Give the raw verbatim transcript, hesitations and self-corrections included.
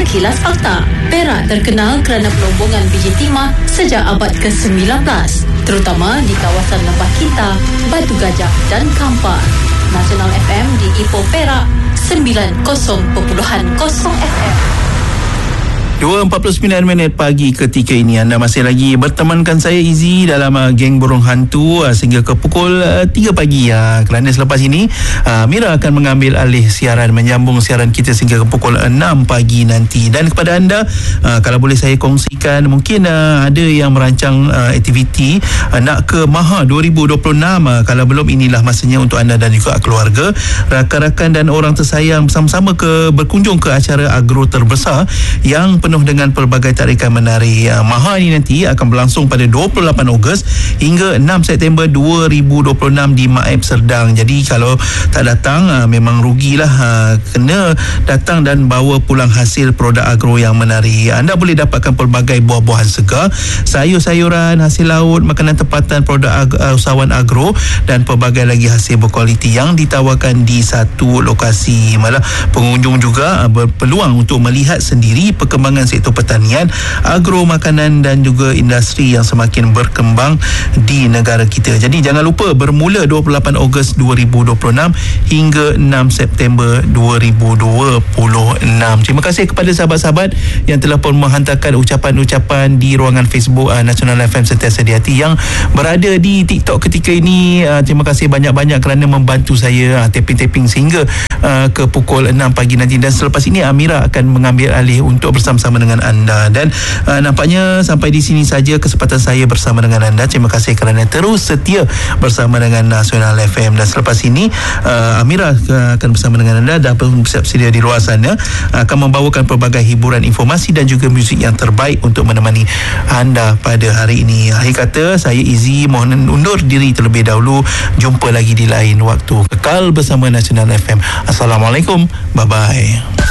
Sekilas Fakta. Perak terkenal kerana pelombongan biji timah sejak abad ke sembilan belas, terutama di kawasan Lembah Kinta, Batu Gajah dan Kampar. Nasional F M di Ipoh Perak sembilan puluh perpuluhan kosong F M. dua empat puluh sembilan minit pagi ketika ini anda masih lagi bertemankan saya Izzy dalam uh, geng burung hantu uh, sehingga ke pukul uh, tiga pagi uh, kerana selepas ini uh, Mira akan mengambil alih siaran, menyambung siaran kita sehingga ke pukul enam pagi nanti. Dan kepada anda, uh, kalau boleh saya kongsikan, mungkin uh, ada yang merancang uh, aktiviti uh, nak ke Maha dua ribu dua puluh enam. uh, kalau belum, inilah masanya untuk anda dan juga keluarga, rakan-rakan dan orang tersayang bersama-sama ke berkunjung ke acara agro terbesar yang penuh dengan pelbagai tarikan menari. Maha ini nanti akan berlangsung pada dua puluh lapan Ogos hingga enam September dua ribu dua puluh enam di Maib Serdang. Jadi kalau tak datang memang rugilah, kena datang dan bawa pulang hasil produk agro yang menari. Anda boleh dapatkan pelbagai buah-buahan segar, sayur-sayuran, hasil laut, makanan tempatan, produk ag- usahawan agro dan pelbagai lagi hasil berkualiti yang ditawarkan di satu lokasi. Malah pengunjung juga berpeluang untuk melihat sendiri perkembangan sektor pertanian, agro, makanan dan juga industri yang semakin berkembang di negara kita. Jadi jangan lupa, bermula dua puluh lapan Ogos dua ribu dua puluh enam hingga enam September dua ribu dua puluh enam. Terima kasih kepada sahabat-sahabat yang telah pun menghantarkan ucapan-ucapan di ruangan Facebook uh, Nasional F M Sentiasa di Hati, yang berada di TikTok ketika ini. Uh, terima kasih banyak-banyak kerana membantu saya uh, tapping-tapping sehingga uh, ke pukul enam pagi nanti. Dan selepas ini Amira akan mengambil alih untuk bersama-sama dengan anda. Dan uh, nampaknya sampai di sini saja kesempatan saya bersama dengan anda. Terima kasih kerana terus setia bersama dengan Nasional F M. Dan selepas ini uh, Amira uh, akan bersama dengan anda, dah bersiap sedia di luar sana, uh, akan membawakan pelbagai hiburan, informasi dan juga muzik yang terbaik untuk menemani anda pada hari ini. Akhir kata, saya Izzy mohon undur diri terlebih dahulu. Jumpa lagi di lain waktu. Kekal bersama Nasional F M. Assalamualaikum. Bye-bye.